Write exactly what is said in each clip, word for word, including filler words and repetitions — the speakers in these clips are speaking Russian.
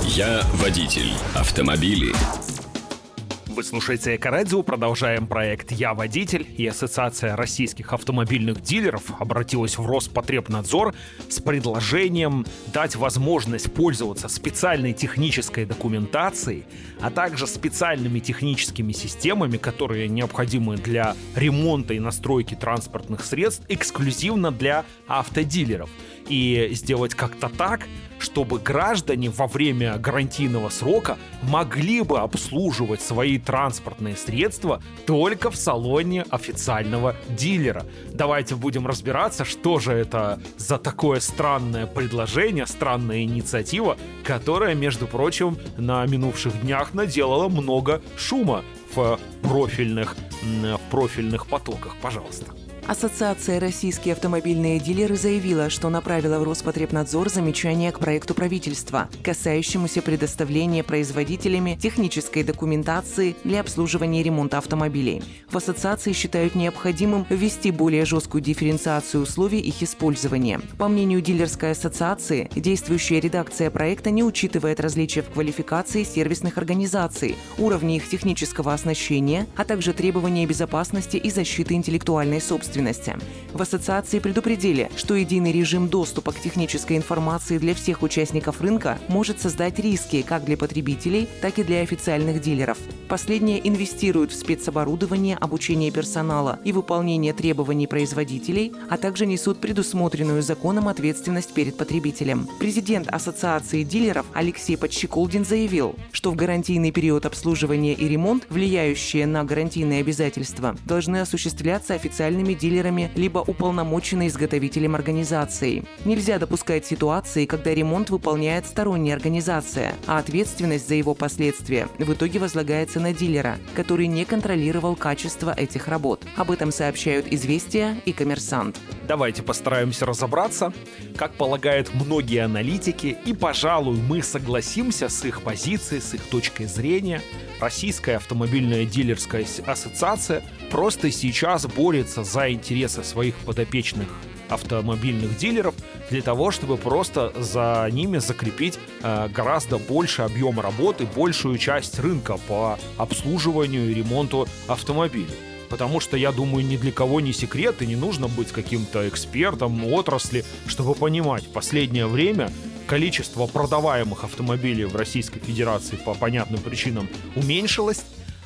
Я водитель. Автомобили. Вы слушаете Эко-радио, продолжаем проект «Я водитель», и Ассоциация российских автомобильных дилеров обратилась в Роспотребнадзор с предложением дать возможность пользоваться специальной технической документацией, а также специальными техническими системами, которые необходимы для ремонта и настройки транспортных средств, эксклюзивно для автодилеров. И сделать как-то так, чтобы граждане во время гарантийного срока могли бы обслуживать свои транспортные средства только в салоне официального дилера. Давайте будем разбираться, что же это за такое странное предложение, странная инициатива, которая, между прочим, на минувших днях наделала много шума в профильных, в профильных потоках. Пожалуйста. Ассоциация «Российские автомобильные дилеры» заявила, что направила в Роспотребнадзор замечание к проекту правительства, касающемуся предоставления производителями технической документации для обслуживания и ремонта автомобилей. В ассоциации считают необходимым ввести более жесткую дифференциацию условий их использования. По мнению дилерской ассоциации, действующая редакция проекта не учитывает различия в квалификации сервисных организаций, уровне их технического оснащения, а также требования безопасности и защиты интеллектуальной собственности. В ассоциации предупредили, что единый режим доступа к технической информации для всех участников рынка может создать риски как для потребителей, так и для официальных дилеров. Последние инвестируют в спецоборудование, обучение персонала и выполнение требований производителей, а также несут предусмотренную законом ответственность перед потребителем. Президент Ассоциации дилеров Алексей Подщеколдин заявил, что в гарантийный период обслуживания и ремонт, влияющие на гарантийные обязательства, должны осуществляться официальными дилерами либо уполномоченной изготовителем организацией. Нельзя допускать ситуации, когда ремонт выполняет сторонняя организация, а ответственность за его последствия в итоге возлагается на дилера, который не контролировал качество этих работ. Об этом сообщают «Известия» и «Коммерсант». Давайте постараемся разобраться, как полагают многие аналитики, и, пожалуй, мы согласимся с их позицией, с их точкой зрения. Российская автомобильная дилерская ассоциация просто сейчас борется за интересы своих подопечных автомобильных дилеров для того, чтобы просто за ними закрепить э, гораздо больше объем работы, большую часть рынка по обслуживанию и ремонту автомобилей. Потому что, я думаю, ни для кого не секрет, и не нужно быть каким-то экспертом отрасли, чтобы понимать, в последнее время количество продаваемых автомобилей в Российской Федерации по понятным причинам уменьшилось,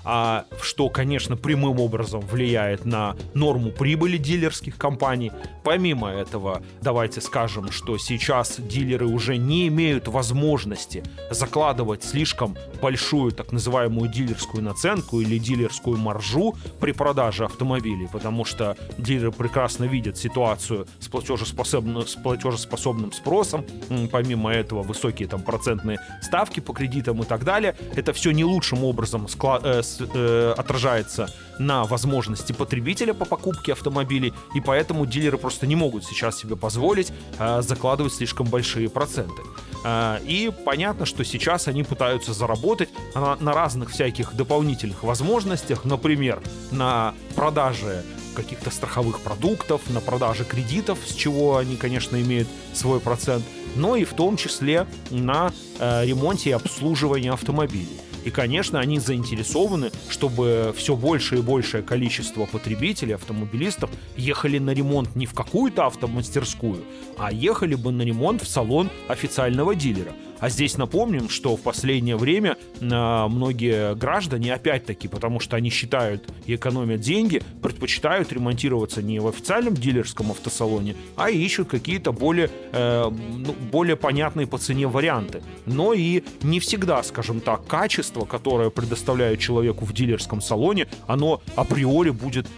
а что, конечно, прямым образом влияет на норму прибыли дилерских компаний. Помимо этого, давайте скажем, что сейчас дилеры уже не имеют возможности закладывать слишком большую так называемую дилерскую наценку или дилерскую маржу при продаже автомобилей, потому что дилеры прекрасно видят ситуацию с платежеспособным, с платежеспособным спросом, помимо этого высокие там процентные ставки по кредитам и так далее. Это все не лучшим образом склад, э, отражается на возможности потребителя по покупке автомобилей, и поэтому дилеры просто не могут сейчас себе позволить э, закладывать слишком большие проценты. Э, и понятно, что сейчас они пытаются заработать на, на разных всяких дополнительных возможностях, например, на продаже каких-то страховых продуктов, на продаже кредитов, с чего они, конечно, имеют свой процент, но и в том числе на э, ремонте и обслуживании автомобилей. И, конечно, они заинтересованы, чтобы все большее и большее количество потребителей, автомобилистов ехали на ремонт не в какую-то автомастерскую, а ехали бы на ремонт в салон официального дилера. А здесь напомним, что в последнее время э, многие граждане, опять-таки, потому что они считают и экономят деньги, предпочитают ремонтироваться не в официальном дилерском автосалоне, а ищут какие-то более, э, ну, более понятные по цене варианты. Но и не всегда, скажем так, качество, которое предоставляют человеку в дилерском салоне, оно априори будет